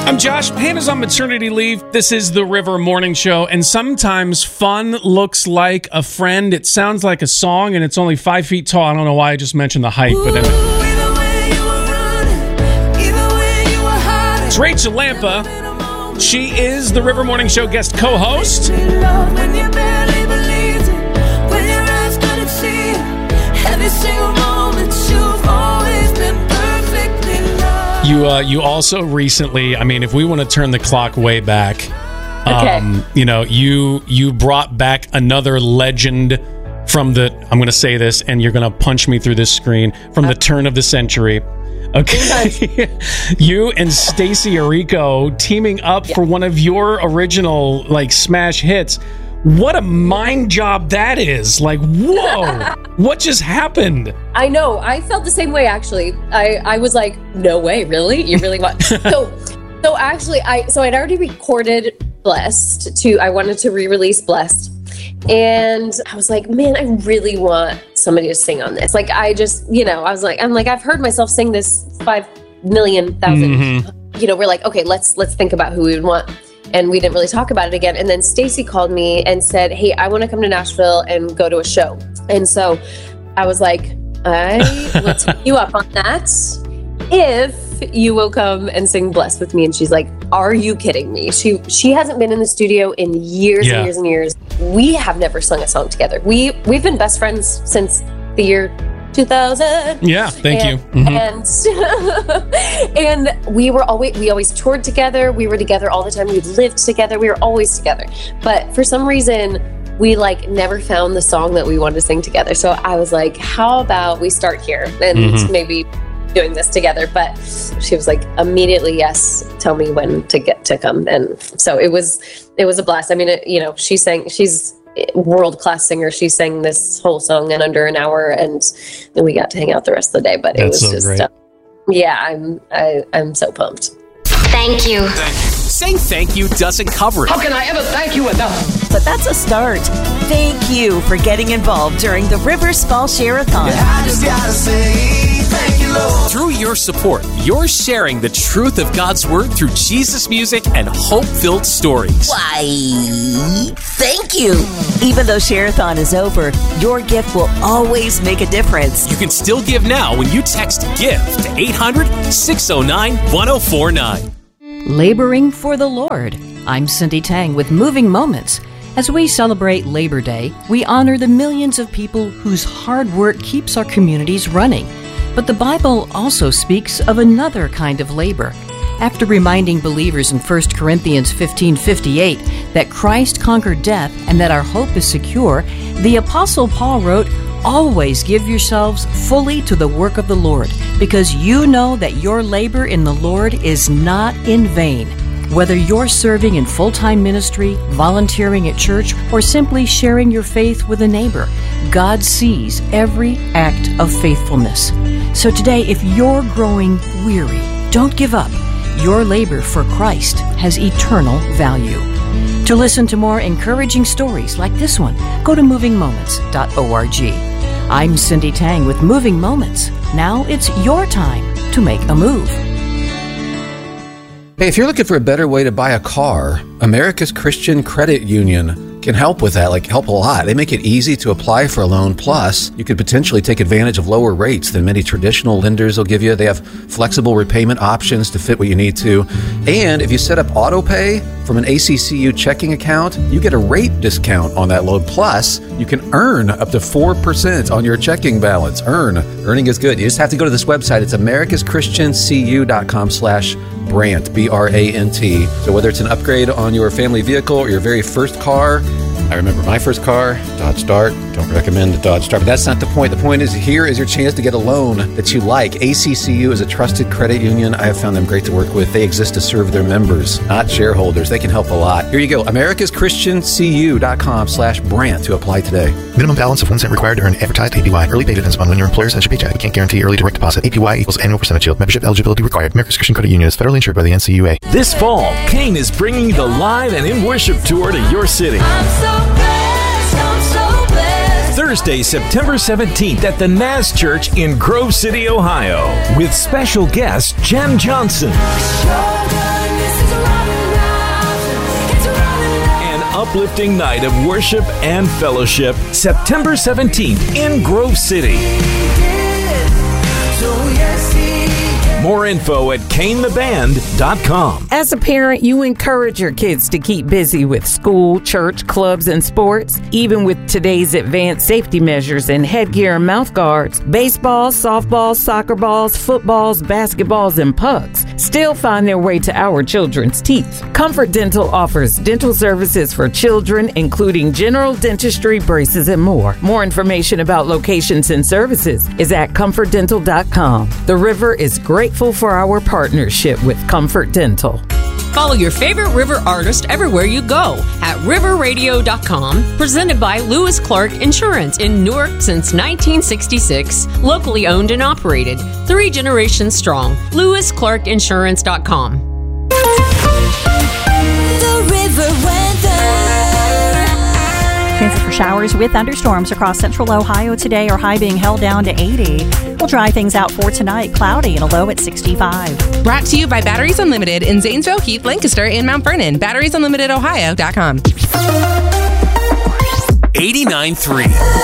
I'm Josh. Hannah's on maternity leave. This is the River Morning Show, and sometimes fun looks like a friend. It sounds like a song, and it's only 5 feet tall. I don't know why I just mentioned the height, but anyway. It's Rachel Lampa. She is the River Morning Show guest co-host. You also recently, I mean, if we want to turn the clock way back, okay. You brought back another legend from the, I'm going to say this, and you're going to punch me through this screen, from the turn of the century. Okay. You and Stacey Arico teaming up for one of your original, smash hits. What a mind job that is. Whoa. What just happened? I know. I felt the same way, actually. I was like, no way, really? You really want... So actually, I'd already recorded Blessed. I wanted to re-release Blessed. And I was like, man, I really want somebody to sing on this. I was I've heard myself sing this 5,000,000. Mm-hmm. We're like, okay, let's think about who we would want. And we didn't really talk about it again. And then Stacey called me and said, hey, I want to come to Nashville and go to a show. And so I was like, I will take you up on that if you will come and sing Blessed with me. And she's like, are you kidding me? She hasn't been in the studio in years and years and years. We have never sung a song together. We've been best friends since the year 2000. Yeah, thank you. Mm-hmm. And we always toured together. We were together all the time. We lived together. We were always together. But for some reason, we never found the song that we wanted to sing together. So I was like, how about we start here and maybe doing this together? But she was like, immediately, yes, tell me when to get to come. And so it was a blast. I mean, she's world-class singer. She sang this whole song in under an hour, and then we got to hang out the rest of the day. But it was so just I'm so pumped. Thank you. Saying thank you doesn't cover it. How can I ever thank you enough? But that's a start. Thank you for getting involved during the River Small Share-a-thon. I just gotta say thank you, Lord. Through your support, you're sharing the truth of God's Word through Jesus music and hope-filled stories. Why, thank you. Even though Share-a-thon is over, your gift will always make a difference. You can still give now when you text GIVE to 800-609-1049. Laboring for the Lord. I'm Cindy Tang with Moving Moments. As we celebrate Labor Day, we honor the millions of people whose hard work keeps our communities running. But the Bible also speaks of another kind of labor. After reminding believers in 1 Corinthians 15:58 that Christ conquered death and that our hope is secure, the Apostle Paul wrote, always give yourselves fully to the work of the Lord, because you know that your labor in the Lord is not in vain. Whether you're serving in full-time ministry, volunteering at church, or simply sharing your faith with a neighbor, God sees every act of faithfulness. So today, if you're growing weary, don't give up. Your labor for Christ has eternal value. To listen to more encouraging stories like this one, go to movingmoments.org. I'm Cindy Tang with Moving Moments. Now it's your time to make a move. Hey, if you're looking for a better way to buy a car, America's Christian Credit Union can help with that, help a lot. They make it easy to apply for a loan. Plus, you could potentially take advantage of lower rates than many traditional lenders will give you. They have flexible repayment options to fit what you need to. And if you set up auto pay from an ACCU checking account, you get a rate discount on that loan. Plus, you can earn up to 4% on your checking balance. Earning is good. You just have to go to this website. It's americaschristiancu.com/Brant, B-R-A-N-T. So whether it's an upgrade on your family vehicle or your very first car, I remember my first car, Dodge Dart. Don't recommend the Dodge Dart, but that's not the point. The point is, here is your chance to get a loan that you like. ACCU is a trusted credit union. I have found them great to work with. They exist to serve their members, not shareholders. They can help a lot. Here you go, americaschristiancu.com/Brant to apply today. Minimum balance of 1 cent required to earn advertised APY. Early pay depends upon when your employer sends your paycheck. We can't guarantee early direct deposit. APY equals annual percentage yield. Membership eligibility required. America's Christian Credit Union is federally insured by the NCUA. This fall, Kane is bringing the Live and In Worship Tour to your city. Thursday, September 17th at the Naz Church in Grove City, Ohio, with special guest Jen Johnson. uplifting night of worship and fellowship, September 17th in Grove City. More info at canetheband.com. As a parent, you encourage your kids to keep busy with school, church, clubs, and sports. Even with today's advanced safety measures and headgear and mouth guards, baseballs, softballs, soccer balls, footballs, basketballs, and pucks still find their way to our children's teeth. Comfort Dental offers dental services for children, including general dentistry, braces, and more. More information about locations and services is at comfortdental.com. The River is grateful for our partnership with Comfort Dental. Follow your favorite River artist everywhere you go at riverradio.com. Presented by Lewis Clark Insurance in Newark since 1966. Locally owned and operated. 3 generations strong. LewisClarkInsurance.com. The River weather. Chances for showers with thunderstorms across central Ohio today. Our high being held down to 80. We'll dry things out for tonight. Cloudy and a low at 65. Brought to you by Batteries Unlimited in Zanesville, Heath, Lancaster, and Mount Vernon. BatteriesUnlimitedOhio.com. 89.3